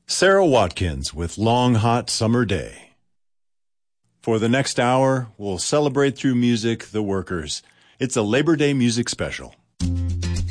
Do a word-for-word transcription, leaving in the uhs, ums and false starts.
Sarah Watkins with Long Hot Summer Day. For the next hour, we'll celebrate through music the workers. It's a Labor Day music special.